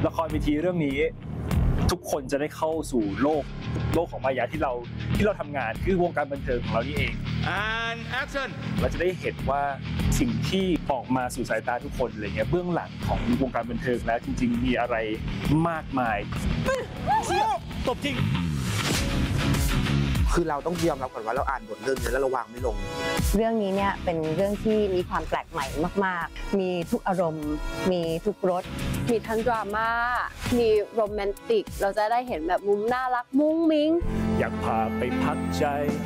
ละครเวทีเรื่องนี้ทุกคนจะได้เข้าสู่โลกของมายาที่เราทำงานคือวงการบันเทิงของเรานี่เอง and action เราจะได้เห็นว่าสิ่งที่ออกมาสู่สายตาทุกคนอะไรเงี้ยเบื้องหลังของวงการบันเทิงแล้วจริงๆมีอะไรมากมายตบจริงคือเราต้องยอมรับก่อนว่าเราอ่านบทเรื่องนี้แล้วเราวางไม่ลงเรื่องนี้เนี่ยเป็นเรื่องที่มีความแปลกใหม่มากๆมีทุกอารมณ์มีทุกรสมีทั้งดราม่ามีโรแมนติกเราจะได้เห็นแบบมุมน่ารักมุ้งมิ้งอยากพาไปพักใจ